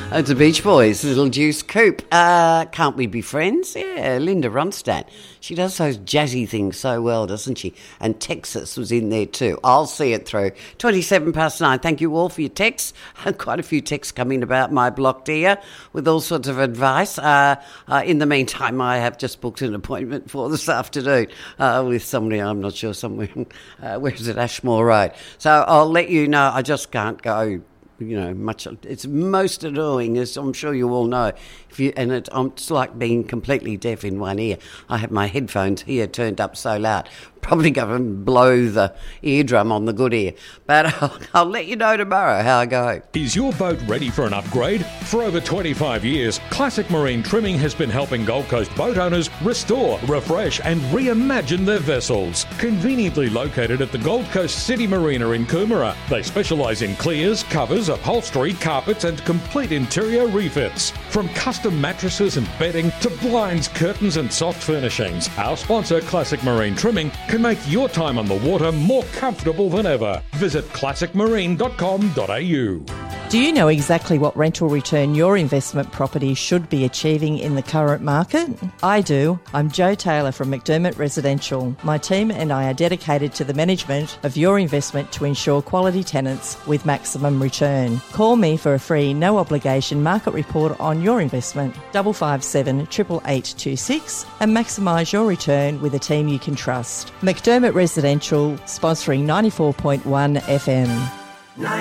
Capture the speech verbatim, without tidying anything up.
It's the Beach Boys, Little Juice Coupe. Uh, can't we be friends? Yeah, Linda Ronstadt. She does those jazzy things so well, doesn't she? And Texas was in there too. I'll see it through. twenty-seven past nine. Thank you all for your texts. Quite a few texts coming about my block dear with all sorts of advice. Uh, uh, in the meantime, I have just booked an appointment for this afternoon uh, with somebody, I'm not sure, somewhere, uh, where is it, Ashmore Road. So I'll let you know. I just can't go, you know, much. It's most annoying, as I'm sure you all know. If you and it, um, it's like being completely deaf in one ear. I have my headphones here turned up so loud, probably go and blow the eardrum on the good ear. But I'll, I'll let you know tomorrow how I go. Is your boat ready for an upgrade? For over twenty-five years, Classic Marine Trimming has been helping Gold Coast boat owners restore, refresh and reimagine their vessels. Conveniently located at the Gold Coast City Marina in Coomera, they specialise in clears, covers, upholstery, carpets and complete interior refits. From custom mattresses and bedding to blinds, curtains and soft furnishings, our sponsor Classic Marine Trimming can make your time on the water more comfortable than ever. Visit classic marine dot com dot a u. Do you know exactly what rental return your investment property should be achieving in the current market? I do. I'm Jo Taylor from McDermott Residential. My team and I are dedicated to the management of your investment to ensure quality tenants with maximum return. Call me for a free, no obligation market report on your investment, five five seven, eight eight eight two six, and maximise your return with a team you can trust. McDermott Residential, sponsoring ninety-four point one F M.